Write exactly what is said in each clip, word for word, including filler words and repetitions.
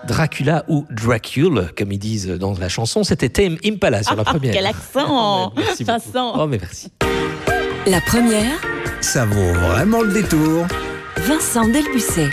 Dracula ou Dracule, comme ils disent dans la chanson, c'était Tame Impala sur la première. Quel accent, merci Vincent. Oh, mais merci. La première, ça vaut vraiment le détour. Vincent Delbussé.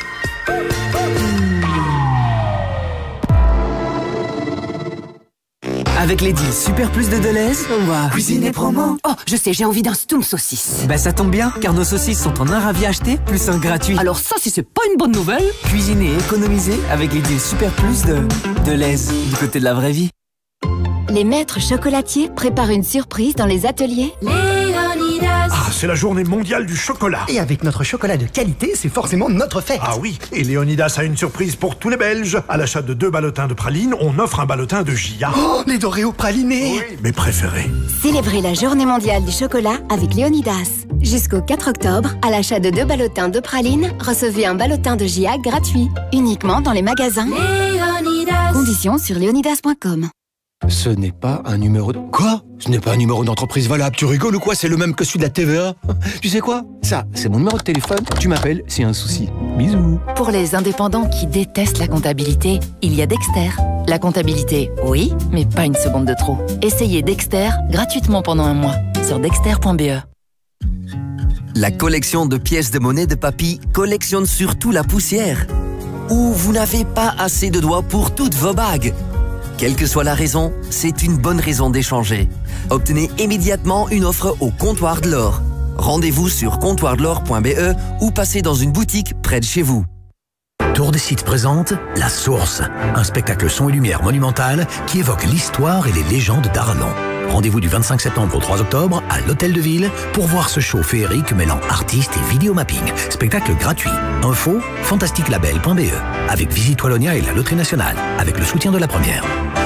Avec les deals Super Plus de Deleuze, on va cuisiner promo. Oh, je sais, j'ai envie d'un stoum saucisse. Bah ça tombe bien, car nos saucisses sont en un ravi acheté, plus un gratuit. Alors ça, si c'est pas une bonne nouvelle. Cuisiner et économiser avec les deals Super Plus de Deleuze, du côté de la vraie vie. Les maîtres chocolatiers préparent une surprise dans les ateliers Léonidas. Ah, c'est la journée mondiale du chocolat. Et avec notre chocolat de qualité, c'est forcément notre fête. Ah oui, et Léonidas a une surprise pour tous les Belges. À l'achat de deux ballotins de praline, on offre un ballotin de Gia. Oh, les Doréos pralinés. Oui, mes préférés. Célébrez la journée mondiale du chocolat avec Léonidas. Jusqu'au quatre octobre, à l'achat de deux ballotins de praline, recevez un ballotin de Gia gratuit. Uniquement dans les magasins Léonidas. Conditions sur léonidas point com. Ce n'est pas un numéro de... Quoi? Ce n'est pas un numéro d'entreprise valable. Tu rigoles ou quoi? C'est le même que celui de la T V A. Tu sais quoi? Ça, c'est mon numéro de téléphone. Tu m'appelles s'il y a un souci. Bisous. Pour les indépendants qui détestent la comptabilité, il y a Dexter. La comptabilité, oui, mais pas une seconde de trop. Essayez Dexter gratuitement pendant un mois sur dexter point b e. La collection de pièces de monnaie de papy collectionne surtout la poussière. Ou vous n'avez pas assez de doigts pour toutes vos bagues. Quelle que soit la raison, c'est une bonne raison d'échanger. Obtenez immédiatement une offre au Comptoir de l'Or. Rendez-vous sur comptoir de l'or point b e ou passez dans une boutique près de chez vous. Tour des Sites présente La Source, un spectacle son et lumière monumental qui évoque l'histoire et les légendes d'Arlon. Rendez-vous du vingt-cinq septembre au trois octobre à l'Hôtel de Ville pour voir ce show féerique mêlant artistes et vidéomapping. Spectacle gratuit. Info fantastique label point b e avec Visite Wallonia et la Loterie Nationale, avec le soutien de la Première.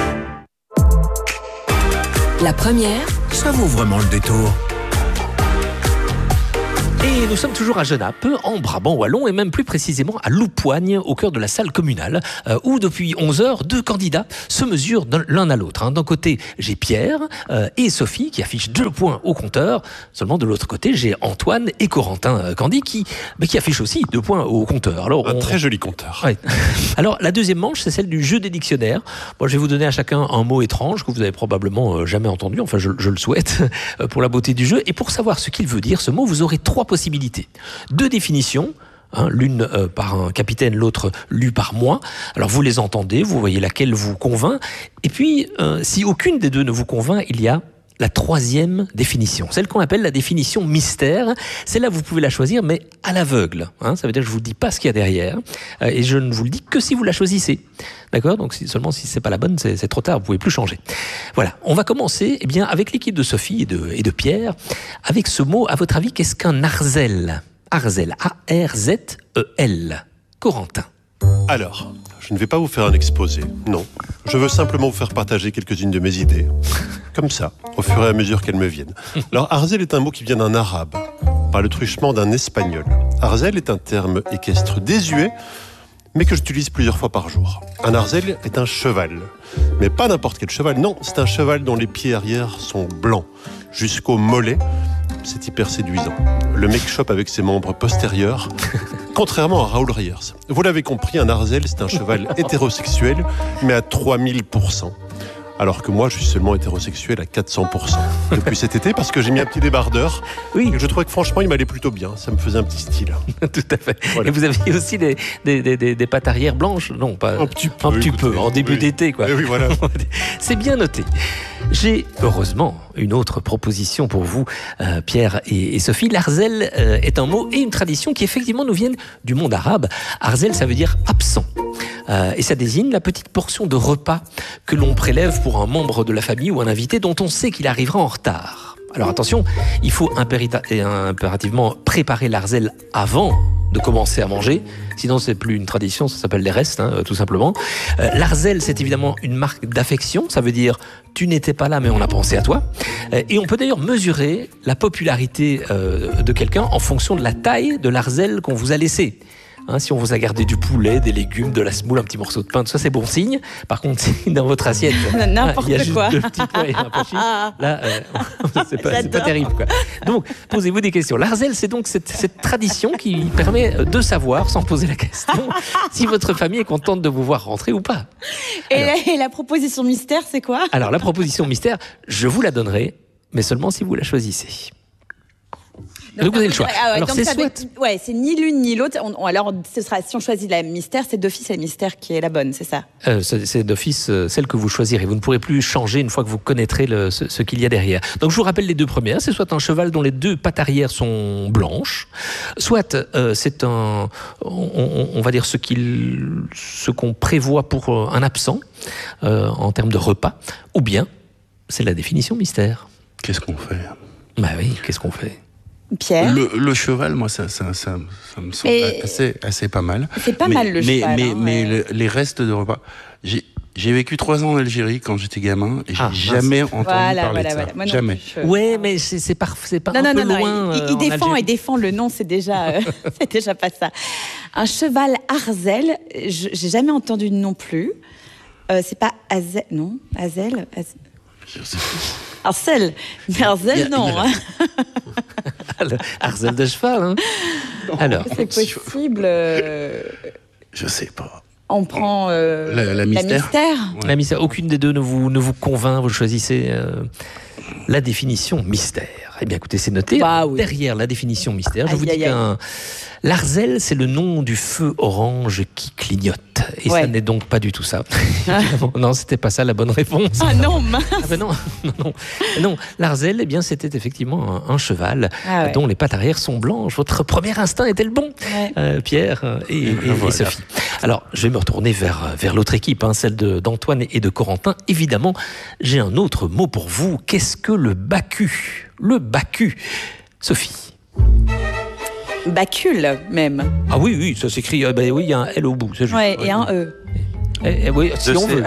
La première, ça vaut vraiment le détour. Et nous sommes toujours à Genappe, en Brabant wallon, et même plus précisément à Loupoigne, au cœur de la salle communale, euh, où depuis onze heures, deux candidats se mesurent l'un à l'autre. Hein. D'un côté, j'ai Pierre euh, et Sophie qui affichent deux points au compteur. Seulement de l'autre côté, j'ai Antoine et Corentin euh, Candy qui, bah, qui affichent aussi deux points au compteur. Alors, un on... très joli compteur. Ouais. Alors la deuxième manche, c'est celle du jeu des dictionnaires. Bon, je vais vous donner à chacun un mot étrange que vous avez probablement euh, jamais entendu, enfin je, je le souhaite, euh, pour la beauté du jeu. Et pour savoir ce qu'il veut dire, ce mot, vous aurez trois possibilités. Deux définitions, hein, l'une euh, par un capitaine, l'autre lue par moi. Alors vous les entendez, vous voyez laquelle vous convainc. Et puis, euh, si aucune des deux ne vous convainc, il y a la troisième définition, celle qu'on appelle la définition mystère. Celle-là, vous pouvez la choisir, mais à l'aveugle. Hein, ça veut dire que je ne vous dis pas ce qu'il y a derrière. Euh, et je ne vous le dis que si vous la choisissez. D'accord ? Donc si, seulement si ce n'est pas la bonne, c'est, c'est trop tard, vous ne pouvez plus changer. Voilà, on va commencer eh bien, avec l'équipe de Sophie et de, et de Pierre. Avec ce mot, à votre avis, qu'est-ce qu'un arzel ? Arzel, A R Z E L. Corentin. Alors, je ne vais pas vous faire un exposé, non. Je veux simplement vous faire partager quelques-unes de mes idées. Comme ça, au fur et à mesure qu'elles me viennent. Alors, arzel est un mot qui vient d'un arabe, par le truchement d'un espagnol. Arzel est un terme équestre désuet, mais que j'utilise plusieurs fois par jour. Un arzel est un cheval, mais pas n'importe quel cheval, non, c'est un cheval dont les pieds arrière sont blancs, jusqu'au mollet. C'est hyper séduisant. Le make-shop avec ses membres postérieurs, contrairement à Raoul Reyers. Vous l'avez compris, un arzel, c'est un cheval hétérosexuel, mais à trois mille pour cent. Alors que moi, je suis seulement hétérosexuel à quatre cents pour cent depuis cet été, parce que j'ai mis un petit débardeur. Oui. Et je trouvais que franchement, il m'allait plutôt bien. Ça me faisait un petit style. Tout à fait. Voilà. Et vous aviez aussi des, des, des, des, des pattes arrière blanches ? Non, pas un petit peu. Un petit écoutez, peu, en début oui. d'été, quoi. Et oui, voilà. C'est bien noté. J'ai, heureusement, une autre proposition pour vous, euh, Pierre et, et Sophie. L'arzel euh, est un mot et une tradition qui, effectivement, nous viennent du monde arabe. Arzel, ça veut dire absent. Euh, et ça désigne la petite portion de repas que l'on prélève pour un membre de la famille ou un invité dont on sait qu'il arrivera en retard. Alors attention, il faut impérita- impérativement préparer l'arzel avant de commencer à manger, sinon c'est plus une tradition, ça s'appelle les restes, hein, tout simplement. Euh, l'arzel, c'est évidemment une marque d'affection, ça veut dire tu n'étais pas là mais on a pensé à toi. Euh, et on peut d'ailleurs mesurer la popularité euh, de quelqu'un en fonction de la taille de l'arzel qu'on vous a laissé. Hein, si on vous a gardé du poulet, des légumes, de la semoule, un petit morceau de pain, tout ça, c'est bon signe. Par contre, si dans votre assiette, n'importe il y a juste quoi. deux petits pois et un pois chiches, là, euh, c'est pas, c'est pas terrible, quoi. Donc, posez-vous des questions. L'arzel, c'est donc cette, cette tradition qui permet de savoir, sans poser la question, si votre famille est contente de vous voir rentrer ou pas. Et, Alors, la, et la proposition mystère, c'est quoi? alors, la proposition mystère, je vous la donnerai, mais seulement si vous la choisissez. Donc, vous avez le choix. Ah ouais, alors, donc c'est ça soit... va- ouais, c'est ni l'une ni l'autre. On- on- alors, ce sera, si on choisit la mystère, c'est d'office la mystère qui est la bonne, c'est ça? Euh, c'est c'est d'office euh, celle que vous choisirez. Vous ne pourrez plus changer une fois que vous connaîtrez le, ce, ce qu'il y a derrière. Donc je vous rappelle les deux premières. C'est soit un cheval dont les deux pattes arrière sont blanches, soit euh, c'est un, on, on- on va dire ce qu'il, ce qu'on prévoit pour euh, un absent euh, en termes de repas, ou bien c'est la définition mystère. Qu'est-ce qu'on fait? Bah oui, qu'est-ce qu'on fait? Pierre? Le, le cheval, moi, ça, ça, ça, ça me semble Et- assez, assez pas mal. C'est pas mais, mal, le mais, cheval, Mais, hein, mais ouais. le- les restes de repas. J'ai, j'ai vécu trois ans en Algérie quand j'étais gamin et j'ai Ah, mince. jamais entendu Voilà, parler voilà, de ça. voilà. Moi non Jamais. plus, je- Ouais, mais c'est c'est pas, c'est pas Non, un non, peu non, non, loin. il, il- euh, il en défend Algérie et défend le nom, c'est déjà, euh, c'est déjà pas ça. Un cheval arzel, je- j'ai jamais entendu non plus. Euh, c'est pas Azel, non? Azel? Az- Je sais pas. Arcel, mais Arzel, Il y a- non. il y a- hein. Le Arzel de cheval. Hein. Alors, C'est possible. euh, Je sais pas. on prend euh, La- la mystère. mystère. la mystère, aucune des deux ne vous, ne vous convainc, vous choisissez euh, la définition mystère. Eh bien, écoutez, c'est noté. Bah oui. Derrière la définition mystère, je Aïe, vous dis aïe, aïe. qu'un l'arzel, c'est le nom du feu orange qui clignote. Et Ouais. ça n'est donc pas du tout ça. Évidemment. Non, c'était pas ça la bonne réponse. Ah non, mince. Ah ben non, non, non. Non, l'arzel, eh bien, c'était effectivement un, un cheval Ah ouais. dont les pattes arrière sont blanches. Votre premier instinct était le bon, Ouais. euh, Pierre euh, et, et- et Voilà. Sophie. Alors, je vais me retourner vers, vers l'autre équipe, hein, celle de- d'Antoine et de Corentin. Évidemment, j'ai un autre mot pour vous. Qu'est-ce que le bacchu? Le bacchu. Sophie. Bacule, même. Ah oui, oui, ça s'écrit. euh, ben oui, il y a un L au bout. c'est juste. Ouais, et un E. Eh, eh, oui, si Je on sais. veut.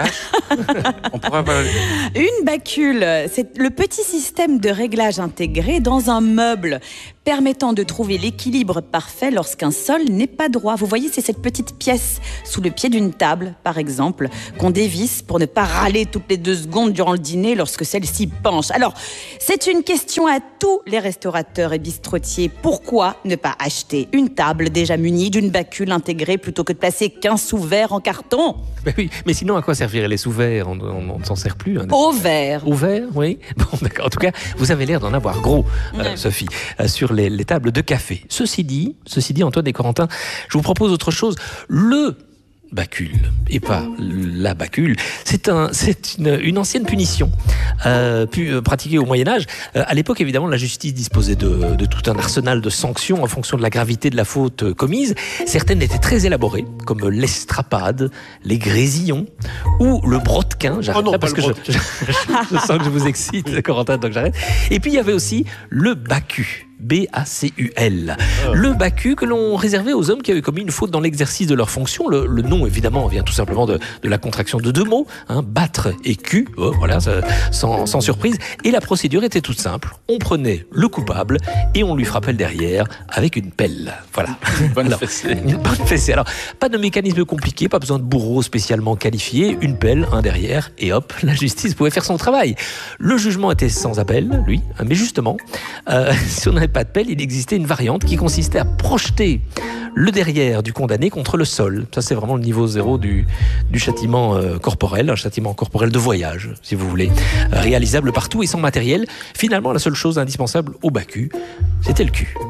On pourra parler. Une bacule, c'est le petit système de réglage intégré dans un meuble permettant de trouver l'équilibre parfait lorsqu'un sol n'est pas droit. Vous voyez, c'est cette petite pièce sous le pied d'une table, par exemple, qu'on dévisse pour ne pas râler toutes les deux secondes durant le dîner lorsque celle-ci penche. Alors, c'est une question à tous les restaurateurs et bistrotiers. Pourquoi ne pas acheter une table déjà munie d'une bacule intégrée plutôt que de placer quinze sous-verres en carton? Ben oui, mais sinon, à quoi serviraient les sous-verres? On on- on ne s'en sert plus. hein. Au verre. Ouvert, oui. Bon, d'accord. En tout cas, vous avez l'air d'en avoir gros, euh, Ouais. Sophie, euh, sur les, les tables de café. Ceci dit, ceci dit, Antoine et Corentin, je vous propose autre chose. Le bacule, et pas la bacule, c'est un, c'est une, une ancienne punition euh, pu, euh, pratiquée au Moyen-Âge. Euh, à l'époque, évidemment, la justice disposait de, de tout un arsenal de sanctions en fonction de la gravité de la faute euh, commise. Certaines étaient très élaborées, comme l'estrapade, les grésillons ou le brodequin. J'arrête Oh non, là pas parce le que je, je, je sens que je vous excite, Corentin, donc j'arrête. Et puis, il y avait aussi le baccu. B A C U L. Le baccu que l'on réservait aux hommes qui avaient commis une faute dans l'exercice de leur fonction. Le, le nom, évidemment, vient tout simplement de, de la contraction de deux mots, hein, battre et cul, oh, voilà, ça, sans, sans surprise. Et la procédure était toute simple. On prenait le coupable et on lui frappait le derrière avec une pelle. Voilà. Une bonne Alors, fessée. Une bonne fessée. Alors, pas de mécanisme compliqué, pas besoin de bourreau spécialement qualifié, une pelle, un derrière, et hop, la justice pouvait faire son travail. Le jugement était sans appel, lui, mais justement, euh, si on n'avait pas de pelle, il existait une variante qui consistait à projeter le derrière du condamné contre le sol. Ça, c'est vraiment le niveau zéro du, du châtiment euh, corporel, un châtiment corporel de voyage, si vous voulez, euh, réalisable partout et sans matériel. Finalement, la seule chose indispensable au baccu, c'était le cul.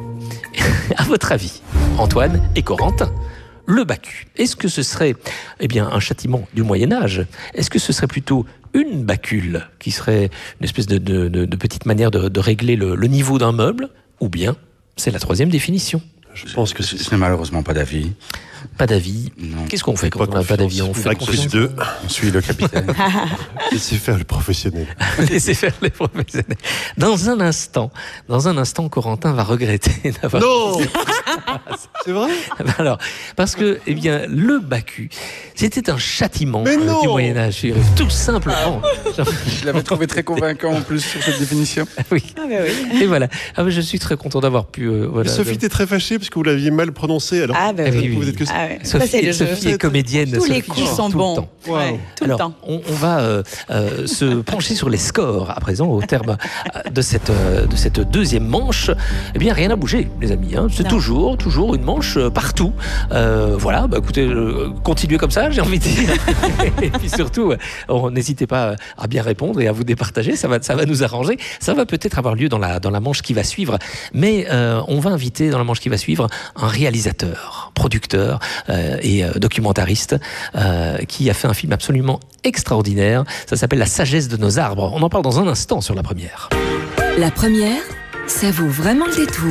À votre avis, Antoine et Corentin, le baccu, est-ce que ce serait eh bien, un châtiment du Moyen-Âge? Est-ce que ce serait plutôt une bacule, qui serait une espèce de, de, de, de petite manière de, de régler le, le niveau d'un meuble? Ou bien, c'est la troisième définition? Je pense que c'est malheureusement pas d'avis. Pas d'avis. Qu'est-ce qu'on fait quand on n'a pas d'avis? On fait confiance. deux. On suit le capitaine. Laissez faire le professionnel. Laissez faire les professionnels. Dans un instant, dans un instant, Corentin va regretter d'avoir... Non. C'est vrai? Alors, parce que, eh bien, le baccu, c'était un châtiment Mais euh, non. du Moyen-Âge, tout simplement. Je l'avais trouvé très convaincant en plus sur cette définition. Oui. Ah bah oui. Et voilà. Ah, mais je suis très content d'avoir pu. euh, voilà, Sophie de- était très fâchée parce que vous l'aviez mal prononcé. Alors, Ah bah Eh oui. oui, vous oui. êtes que Ah ouais. Sophie, Ça, c'est le Sophie jeu. est comédienne. Tous les Sophie coups joue sont tout bons. le temps. Ouais, tout Alors, le temps. On, on va euh, euh, se pencher sur les scores à présent au terme euh, de cette, euh, de cette deuxième manche. Eh bien, rien n'a bougé, les amis. Hein. C'est Non. toujours, toujours une manche euh, partout. Euh, voilà, bah, écoutez, euh, continuez comme ça, j'ai envie de dire. Et puis surtout, euh, n'hésitez pas à bien répondre et à vous départager. Ça va, ça va nous arranger. Ça va peut-être avoir lieu dans la, dans la manche qui va suivre. Mais euh, on va inviter dans la manche qui va suivre un réalisateur, producteur euh, et euh, documentariste euh, qui a fait un film absolument extraordinaire. Ça s'appelle La sagesse de nos arbres. On en parle dans un instant sur La Première. La Première, ça vaut vraiment le détour.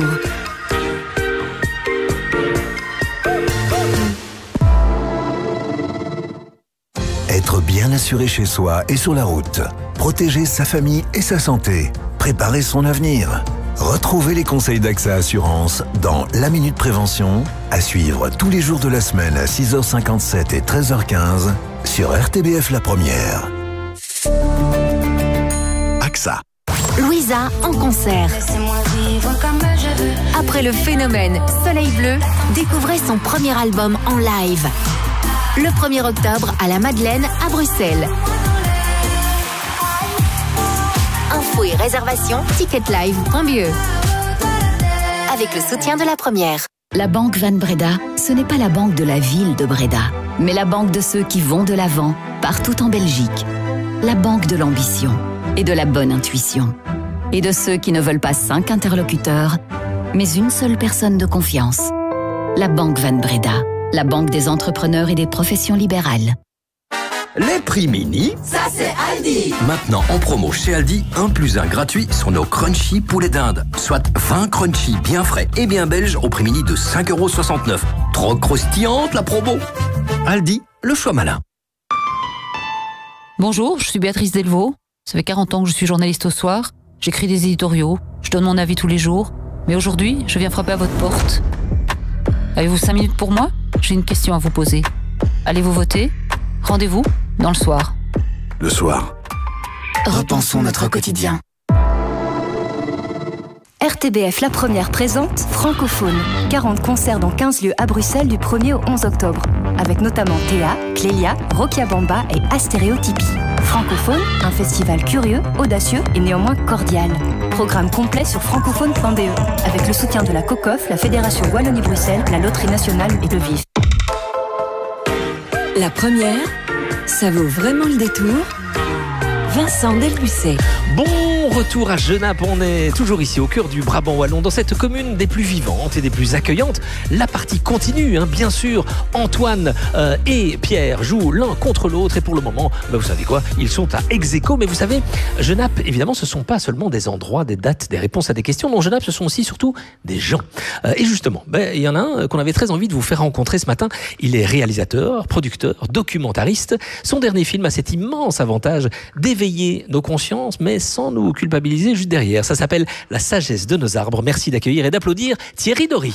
Être bien assuré chez soi et sur la route. Protéger sa famille et sa santé. Préparer son avenir. Retrouvez les conseils d'A X A Assurance dans La Minute Prévention, à suivre tous les jours de la semaine à six heures cinquante-sept et treize heures quinze sur R T B F La Première. A X A. Louisa en concert. Après le phénomène Soleil Bleu, découvrez son premier album en live. Le premier octobre à la Madeleine à Bruxelles. Infos et réservations ticketlive point b e. Avec le soutien de La Première. La Banque Van Breda, ce n'est pas la banque de la ville de Breda, mais la banque de ceux qui vont de l'avant, partout en Belgique. La banque de l'ambition et de la bonne intuition. Et de ceux qui ne veulent pas cinq interlocuteurs, mais une seule personne de confiance. La Banque Van Breda, la banque des entrepreneurs et des professions libérales. Les prix mini, ça c'est Aldi. Maintenant en promo chez Aldi, un plus un gratuit sur nos crunchy poulet d'Inde. Soit vingt crunchy bien frais et bien belges au prix mini de cinq euros soixante-neuf. Trop croustillante la promo. Aldi, le choix malin. Bonjour, je suis Béatrice Delvaux. Ça fait quarante ans que je suis journaliste au soir. J'écris des éditoriaux, je donne mon avis tous les jours. Mais aujourd'hui, je viens frapper à votre porte. Avez-vous cinq minutes pour moi? J'ai une question à vous poser. Allez-vous voter? Rendez-vous dans le soir. Le soir. Repensons notre quotidien. R T B F La Première présente Francophone. quarante concerts dans quinze lieux à Bruxelles du premier au onze octobre. Avec notamment Théa, Clélia, Rokia Bamba et Astéréotypie. Francophone, un festival curieux, audacieux et néanmoins cordial. Programme complet sur francophone point b e. Avec le soutien de la COCOF, la Fédération Wallonie-Bruxelles, la Loterie Nationale et de Vive. La Première, ça vaut vraiment le détour. Vincent Delbucet. Bon retour à Genappe, on est toujours ici au cœur du Brabant wallon, dans cette commune des plus vivantes et des plus accueillantes. La partie continue, hein, bien sûr. Antoine euh, et Pierre jouent l'un contre l'autre et pour le moment, bah, vous savez quoi, ils sont à ex-aequo. Mais vous savez, Genappe, évidemment, ce ne sont pas seulement des endroits, des dates, des réponses à des questions. Non, Genappe, ce sont aussi surtout des gens. Euh, et justement, bah, il y en a un qu'on avait très envie de vous faire rencontrer ce matin. Il est réalisateur, producteur, documentariste. Son dernier film a cet immense avantage d'éveiller nos consciences, mais sans nous culpabiliser juste derrière. Ça s'appelle La sagesse de nos arbres. Merci d'accueillir et d'applaudir Thierry Dory.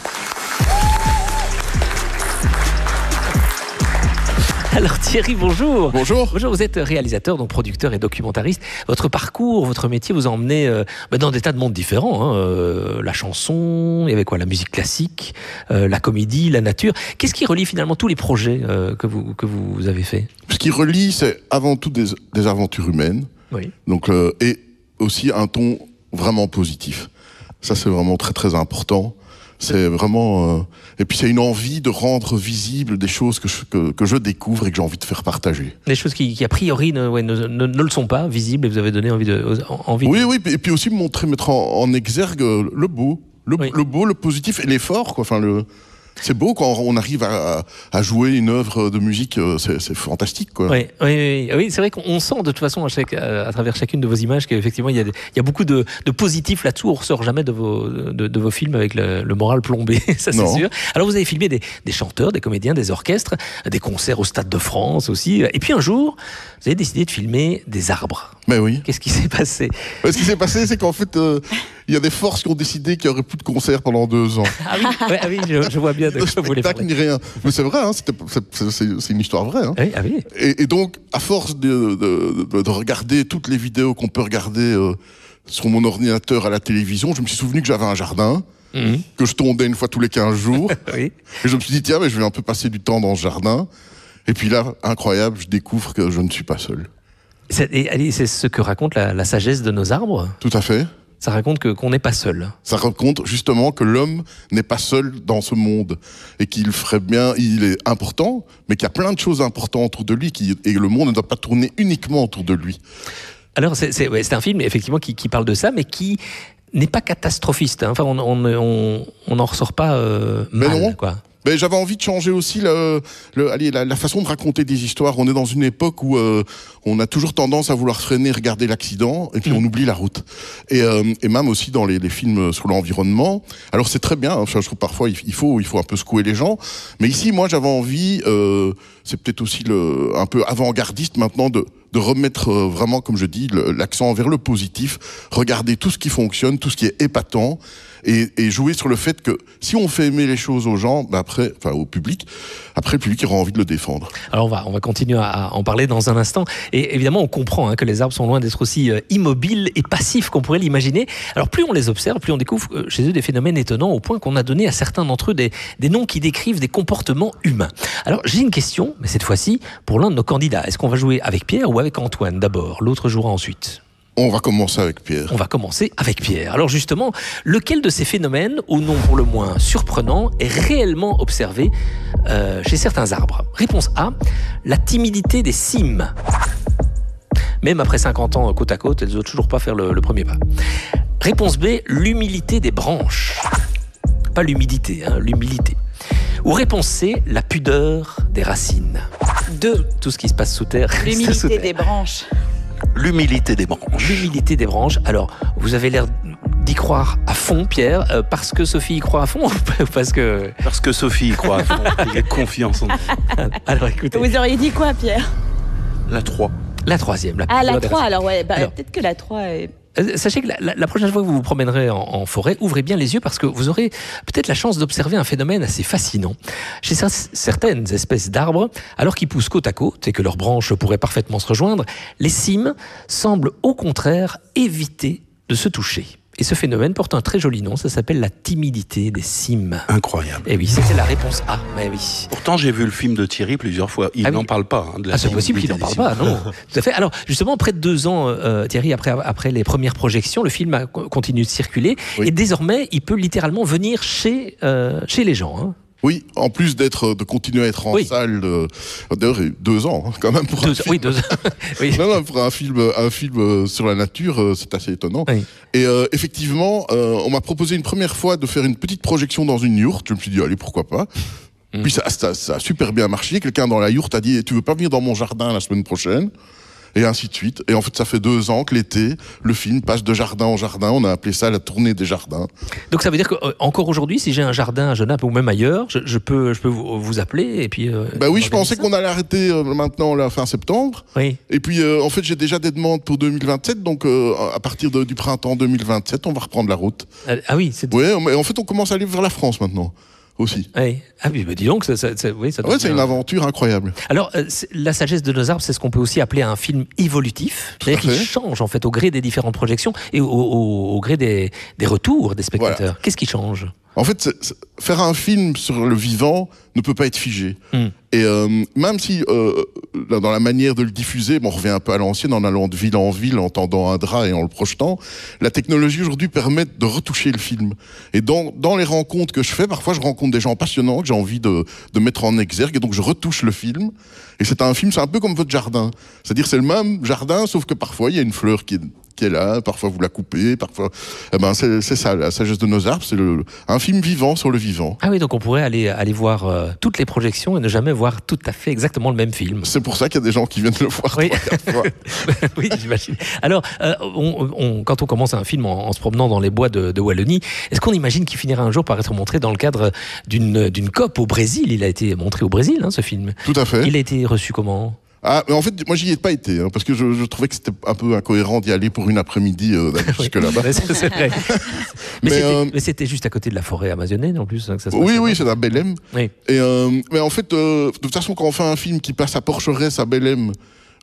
Alors Thierry, bonjour. Bonjour. Bonjour, vous êtes réalisateur, donc producteur et documentariste. Votre parcours, votre métier vous a emmené euh, bah, dans des tas de mondes différents. Hein. Euh, la chanson, il y avait quoi? La musique classique, euh, la comédie, la nature. Qu'est-ce qui relie finalement tous les projets euh, que, vous, que vous avez faits? Ce qui relie, c'est avant tout des, des aventures humaines. Oui. Donc, euh, et aussi un ton vraiment positif. Ça, c'est vraiment très très important. C'est vraiment... Euh, et puis c'est une envie de rendre visible des choses que je, que, que je découvre et que j'ai envie de faire partager. Des choses qui, qui a priori ne, ouais, ne, ne, ne le sont pas visibles et vous avez donné envie de... Envie oui, de... oui, et puis aussi montrer, mettre en, en exergue le beau. Le, oui. le beau, le positif et l'effort, quoi. Enfin, le... C'est beau quand on arrive à, à jouer une œuvre de musique, c'est, c'est fantastique, quoi. Oui, oui, oui, oui, c'est vrai qu'on sent de toute façon à, chaque, à, à travers chacune de vos images qu'effectivement il y a, il y a beaucoup de, de positifs là-dessous. On ne ressort jamais de vos, de, de vos films avec le, le moral plombé, ça c'est non. sûr. Alors vous avez filmé des, des chanteurs, des comédiens, des orchestres, des concerts au Stade de France aussi. Et puis un jour, vous avez décidé de filmer des arbres. Mais oui. Qu'est-ce qui s'est passé? Ce qui s'est passé, c'est qu'en fait, euh, il y a des forces qui ont décidé qu'il n'y aurait plus de concerts pendant deux ans. Ah oui, ouais, ah oui je, je vois bien de quoi vous voulez parler. Ni rien. Mais c'est vrai, hein, c'était, c'est, c'est, c'est une histoire vraie. Hein. Oui, ah oui. Et, et donc, à force de, de, de, de regarder toutes les vidéos qu'on peut regarder euh, sur mon ordinateur à la télévision, je me suis souvenu que j'avais un jardin. mmh. que je tondais une fois tous les quinze jours. Oui. Et je me suis dit, tiens, mais je vais un peu passer du temps dans ce jardin. Et puis là, incroyable, je découvre que je ne suis pas seul. C'est, et, c'est ce que raconte la, la sagesse de nos arbres. Tout à fait. Ça raconte que, qu'on n'est pas seul. Ça raconte justement que l'homme n'est pas seul dans ce monde et qu'il ferait bien, il est important, mais qu'il y a plein de choses importantes autour de lui qui, et le monde ne doit pas tourner uniquement autour de lui. Alors c'est, c'est, ouais, c'est un film effectivement qui, qui parle de ça, mais qui n'est pas catastrophiste. Hein. Enfin, on on on n'en ressort pas euh, mal, mais non. quoi. Mais j'avais envie de changer aussi le, le, allez, la, la façon de raconter des histoires. On est dans une époque où euh, on a toujours tendance à vouloir freiner, regarder l'accident, et puis mmh. on oublie la route. Et, euh, et même aussi dans les, les films sur l'environnement. Alors c'est très bien, hein, je trouve parfois il faut, il faut un peu secouer les gens. Mais ici, moi j'avais envie, euh, c'est peut-être aussi le, un peu avant-gardiste maintenant, de, de remettre euh, vraiment, comme je dis, le, l'accent vers le positif, regarder tout ce qui fonctionne, tout ce qui est épatant, et, et jouer sur le fait que si on fait aimer les choses aux gens, bah après, enfin au public, après le public aura envie de le défendre. Alors on va, on va continuer à en parler dans un instant. Et évidemment, on comprend hein, que les arbres sont loin d'être aussi euh, immobiles et passifs qu'on pourrait l'imaginer. Alors plus on les observe, plus on découvre euh, chez eux des phénomènes étonnants, au point qu'on a donné à certains d'entre eux des, des noms qui décrivent des comportements humains. Alors j'ai une question, mais cette fois-ci pour l'un de nos candidats. Est-ce qu'on va jouer avec Pierre ou avec Antoine d'abord? L'autre jouera ensuite. On va commencer avec Pierre. On va commencer avec Pierre. Alors justement, lequel de ces phénomènes, au nom pour le moins surprenant, est réellement observé euh, chez certains arbres? Réponse A, la timidité des cimes. Même après cinquante ans côte à côte, elles n'osent toujours pas faire le, le premier pas. Réponse B, l'humilité des branches. Pas l'humidité, hein, l'humilité. Ou réponse C, la pudeur des racines. Deux, tout ce qui se passe sous terre. L'humilité sous terre. des branches. L'humilité des branches. L'humilité des branches. Alors, vous avez l'air d'y croire à fond, Pierre, euh, parce que Sophie y croit à fond ou parce que... Parce que Sophie y croit à fond. Il a confiance en nous. Alors, écoutez. Vous auriez dit quoi, Pierre? La trois. La troisième. La ah, la trois, alors ouais. Bah, alors, peut-être que la trois est... Euh, sachez que la, la, la prochaine fois que vous vous promènerez en, en forêt, ouvrez bien les yeux parce que vous aurez peut-être la chance d'observer un phénomène assez fascinant. Chez certaines espèces d'arbres, alors qu'ils poussent côte à côte et que leurs branches pourraient parfaitement se rejoindre, les cimes semblent au contraire éviter de se toucher. Et ce phénomène porte un très joli nom, ça s'appelle la timidité des cimes. Incroyable. Et oui, c'était la réponse A. Mais oui. Pourtant, j'ai vu le film de Thierry plusieurs fois. Il ah n'en oui. parle pas. Hein, de la ah, c'est possible qu'il n'en parle pas, non. Tout à fait. Alors, justement, près de deux ans, euh, Thierry, après, après les premières projections, le film a continué de circuler. Oui. Et désormais, il peut littéralement venir chez, euh, chez les gens. Hein. Oui, en plus d'être, de continuer à être en oui. salle, de, d'ailleurs, deux ans, hein, quand même pour deux, un film. Oui, deux ans. Oui. Non, non, pour un film, un film sur la nature, c'est assez étonnant. Oui. Et euh, effectivement, euh, on m'a proposé une première fois de faire une petite projection dans une yourte. Je me suis dit, allez, pourquoi pas. Mmh. Puis ça, ça, ça a super bien marché. Quelqu'un dans la yourte a dit, tu veux pas venir dans mon jardin la semaine prochaine? Et ainsi de suite. Et en fait, ça fait deux ans que l'été, le film passe de jardin en jardin. On a appelé ça la tournée des jardins. Donc ça veut dire qu'encore aujourd'hui, si j'ai un jardin à Genappe ou même ailleurs, je, je peux, je peux vous, vous appeler et puis. Euh, bah oui, je pensais ça. qu'on allait arrêter euh, maintenant la fin septembre. Oui. Et puis euh, en fait, j'ai déjà des demandes pour deux mille vingt-sept. Donc euh, à partir de, du printemps deux mille vingt-sept, on va reprendre la route. Ah oui. C'est... Ouais, mais en fait, on commence à aller vers la France maintenant. Aussi. Oui. Ah oui, bah dis donc, ça, ça, ça, oui, ça ouais, c'est une aventure incroyable. Alors, euh, la sagesse de nos arbres, c'est ce qu'on peut aussi appeler un film évolutif, c'est-à-dire qu'il change en fait au gré des différentes projections et au, au, au gré des, des retours des spectateurs. Voilà. Qu'est-ce qui change ? En fait, c'est, c'est, faire un film sur le vivant ne peut pas être figé. Mm. Et euh, même si, euh, dans la manière de le diffuser, bon, on revient un peu à l'ancienne, en allant de ville en ville, en tendant un drap et en le projetant, la technologie aujourd'hui permet de retoucher le film. Et dans, dans les rencontres que je fais, parfois je rencontre des gens passionnants que j'ai envie de, de mettre en exergue, et donc je retouche le film. Et c'est un film, c'est un peu comme votre jardin. C'est-à-dire c'est le même jardin, sauf que parfois il y a une fleur qui est... qui est là, parfois vous la coupez, parfois... Eh ben, c'est, c'est ça, la sagesse de nos arbres, c'est le, un film vivant sur le vivant. Ah oui, donc on pourrait aller, aller voir euh, toutes les projections et ne jamais voir tout à fait exactement le même film. C'est pour ça qu'il y a des gens qui viennent le voir oui. trois, quatre fois. Oui, j'imagine. Alors, euh, on, on, quand on commence un film en, en se promenant dans les bois de, de Wallonie, est-ce qu'on imagine qu'il finira un jour par être montré dans le cadre d'une, d'une COP au Brésil ? Il a été montré au Brésil, hein, ce film. Tout à fait. Il a été reçu comment ? Ah, mais en fait, moi, j'y ai pas été, hein, parce que je, je trouvais que c'était un peu incohérent d'y aller pour une après-midi euh, jusque là-bas. mais, c'est, c'est vrai. mais, mais, c'était, euh, mais c'était juste à côté de la forêt amazonienne, en plus. Hein, que ça se oui, oui, c'est à Belém. Oui. Et euh, mais en fait, euh, de toute façon, quand on fait un film qui passe à Porcheresse, à Belém,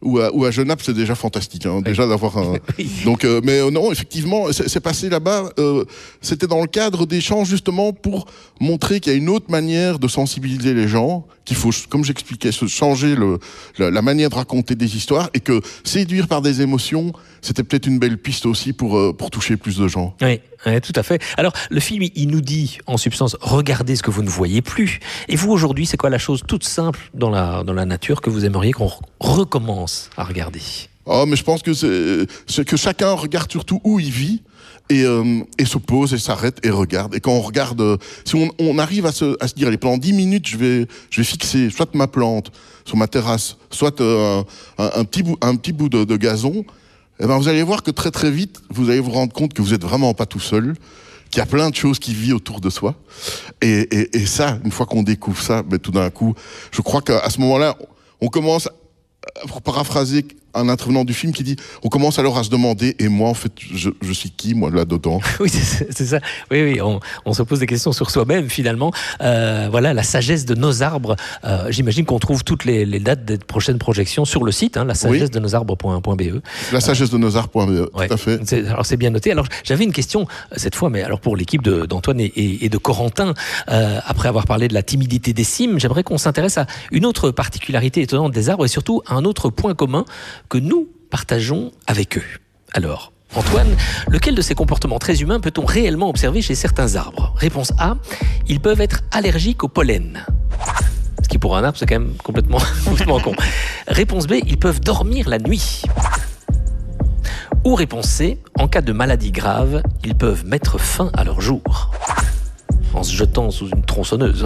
ou à, ou à Genappe, c'est déjà fantastique, hein, déjà d'avoir un. Donc, euh, mais euh, non, effectivement, c'est, c'est passé là-bas. Euh, c'était dans le cadre d'échanges justement pour montrer qu'il y a une autre manière de sensibiliser les gens, qu'il faut, comme j'expliquais, se changer le, la, la manière de raconter des histoires, et que séduire par des émotions, c'était peut-être une belle piste aussi pour euh, pour toucher plus de gens. Oui, oui, tout à fait. Alors, le film, il nous dit, en substance, regardez ce que vous ne voyez plus. Et vous, aujourd'hui, c'est quoi la chose toute simple dans la, dans la nature que vous aimeriez qu'on recommence à regarder? Oh, mais je pense que c'est, c'est que chacun regarde surtout où il vit et, euh, et se pose et s'arrête et regarde. Et quand on regarde, euh, si on, on arrive à se, à se dire, allez, pendant dix minutes, je vais, je vais fixer soit ma plante sur ma terrasse, soit euh, un, un petit bout, un petit bout de, de gazon, eh ben, vous allez voir que très très vite, vous allez vous rendre compte que vous êtes vraiment pas tout seul, qu'il y a plein de choses qui vivent autour de soi. Et, et, et ça, une fois qu'on découvre ça, ben, tout d'un coup, je crois qu'à ce moment-là, on commence, pour paraphraser un intervenant du film qui dit, on commence alors à se demander, et moi en fait, je, je suis qui, moi, là-dedans? Oui, c'est, c'est ça. Oui, oui, on, on se pose des questions sur soi-même, finalement. Euh, voilà, la sagesse de nos arbres. Euh, j'imagine qu'on trouve toutes les, les dates des prochaines projections sur le site, hein, la sagesse de nos arbres point b e. La sagesse de nos arbres point b e, ouais, tout à fait. C'est, alors c'est bien noté. Alors j'avais une question cette fois, mais alors pour l'équipe de, d'Antoine et, et, et de Corentin, euh, après avoir parlé de la timidité des cimes, j'aimerais qu'on s'intéresse à une autre particularité étonnante des arbres et surtout à un autre point commun que nous partageons avec eux. Alors, Antoine, lequel de ces comportements très humains peut-on réellement observer chez certains arbres? Réponse A, ils peuvent être allergiques au pollen. Ce qui pour un arbre, c'est quand même complètement, complètement con. Réponse B, ils peuvent dormir la nuit. Ou réponse C, en cas de maladie grave, ils peuvent mettre fin à leur jour. En se jetant sous une tronçonneuse.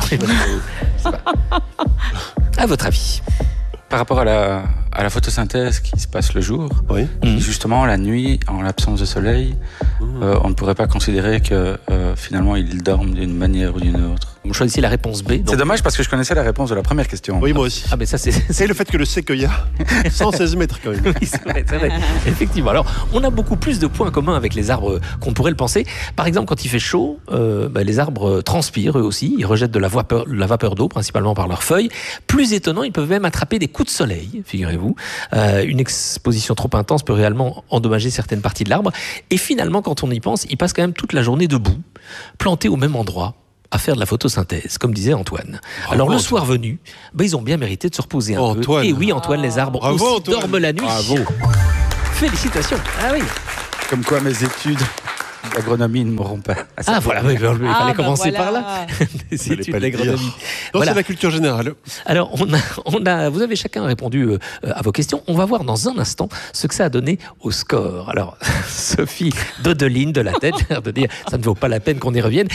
À votre avis? Par rapport à la, à la photosynthèse qui se passe le jour, oui. mmh. justement la nuit, en l'absence de soleil, mmh. euh, on ne pourrait pas considérer que euh, finalement ils dorment d'une manière ou d'une autre. Vous choisissez la réponse B. Donc... C'est dommage parce que je connaissais la réponse de la première question. Oui, moi aussi. Ah, mais ça, c'est... c'est le fait que le séquoia, cent seize mètres quand même. Oui, c'est vrai, c'est vrai. Effectivement. Alors, on a beaucoup plus de points communs avec les arbres qu'on pourrait le penser. Par exemple, quand il fait chaud, euh, bah, les arbres transpirent eux aussi. Ils rejettent de la vapeur, la vapeur d'eau, principalement par leurs feuilles. Plus étonnant, ils peuvent même attraper des coups de soleil, figurez-vous. Euh, une exposition trop intense peut réellement endommager certaines parties de l'arbre. Et finalement, quand on y pense, ils passent quand même toute la journée debout, plantés au même endroit, à faire de la photosynthèse, comme disait Antoine. Bravo, Alors le Antoine. soir venu, ben, ils ont bien mérité de se reposer un Antoine. peu. Et oui, Antoine, les arbres Bravo, aussi Antoine. dorment la nuit. Bravo. Félicitations. Ah oui. Comme quoi mes études d'agronomie ne m'auront pas. Ah voilà, oui, il fallait Ah, bah commencer voilà. par là. Des études pas le dire. d'agronomie. Non, Voilà. c'est la culture générale. Alors, on a, on a, vous avez chacun répondu euh, à vos questions. On va voir dans un instant ce que ça a donné au score. Alors, Sophie Dodeline de la tête, l'air de dire, ça ne vaut pas la peine qu'on y revienne.